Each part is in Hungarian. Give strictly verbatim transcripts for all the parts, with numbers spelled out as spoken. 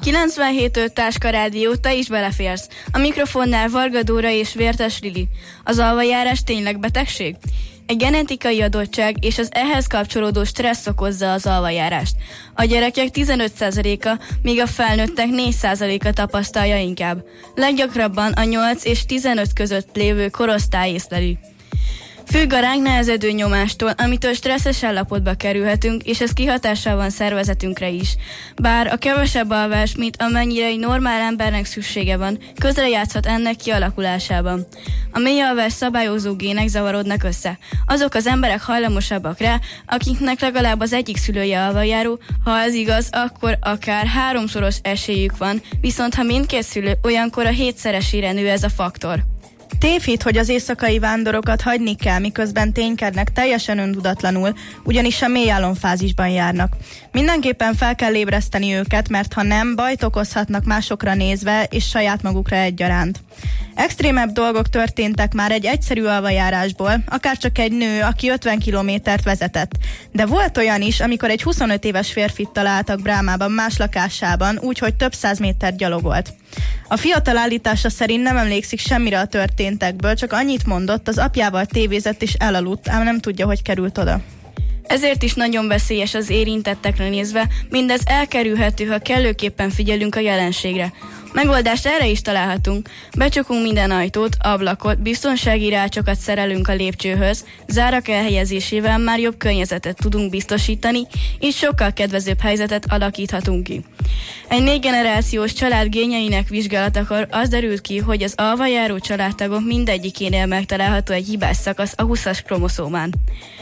kilencvenhét öt Táska Rádió, te is beleférsz. A mikrofonnál Varga Dóra és Vértes Lili. Az alvajárás tényleg betegség? Egy genetikai adottság és az ehhez kapcsolódó stressz okozza az alvajárást. A gyerekek tizenöt százaléka, míg a felnőttek négy százaléka tapasztalja inkább. Leggyakrabban a nyolc és tizenöt között lévő korosztály észleli. Függ a ránk nehezedő nyomástól, amitől stresszes állapotba kerülhetünk, és ez kihatással van szervezetünkre is. Bár a kevesebb alvás, mint amennyire egy normál embernek szüksége van, közrejátszhat ennek kialakulásában. A mély alvás szabályozó gének zavarodnak össze. Azok az emberek hajlamosabbak rá, akiknek legalább az egyik szülője alvajáró, ha ez igaz, akkor akár háromszoros esélyük van, viszont ha mindkét szülő, olyankor a hétszeresére nő ez a faktor. Tévhit, hogy az éjszakai vándorokat hagyni kell, miközben ténykednek teljesen öntudatlanul, ugyanis a mély álomfázisban járnak. Mindenképpen fel kell ébreszteni őket, mert ha nem, bajt okozhatnak másokra nézve és saját magukra egyaránt. Extrémebb dolgok történtek már egy egyszerű alvajárásból, akár csak egy nő, aki ötven kilométert vezetett. De volt olyan is, amikor egy huszonöt éves férfit találtak Brámában más lakásában, úgyhogy több száz méter gyalogolt. A fiatal állítása szerint nem emlékszik semmire a történtekből, csak annyit mondott, az apjával tévézett és elaludt, ám nem tudja, hogy került oda. Ezért is nagyon veszélyes az érintettekre nézve, mindez elkerülhető, ha kellőképpen figyelünk a jelenségre. Megoldást erre is találhatunk. Becsukunk minden ajtót, ablakot, biztonsági rácsokat szerelünk a lépcsőhöz, zárak elhelyezésével már jobb környezetet tudunk biztosítani, így sokkal kedvezőbb helyzetet alakíthatunk ki. Egy négy generációs család génjeinek vizsgálatakor az derült ki, hogy az alvajáró családtagok mindegyikénél megtalálható egy hibás szakasz a huszas kromoszómán.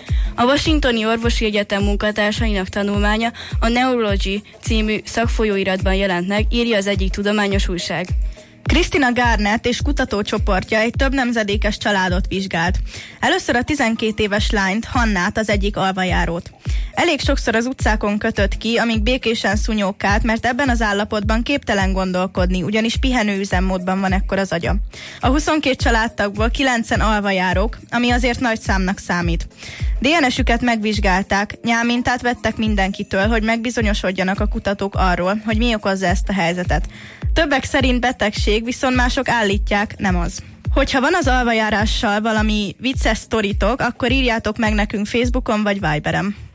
A Washingtoni Orvosi Egyetem munkatársainak tanulmánya a Neurology című szakfolyóiratban jelent meg, írja az egyik tudományos újság. Christina Garnett és kutatócsoportja egy több nemzedékes családot vizsgált. Először a tizenkét éves lányt, Hannát, az egyik alvajárót. Elég sokszor az utcákon kötött ki, amíg békésen szúnyókált, mert ebben az állapotban képtelen gondolkodni, ugyanis pihenő üzemmódban van ekkor az agya. A huszonkét családtagból kilencen alvajárók, ami azért nagy számnak számít. dé en es-üket megvizsgálták, nyálmintát vettek mindenkitől, hogy megbizonyosodjanak a kutatók arról, hogy mi okozza ezt a helyzetet. Többek szerint betegség, viszont mások állítják, nem az. Hogyha van az alvajárással valami vicces sztoritok, akkor írjátok meg nekünk Facebookon vagy Viberen.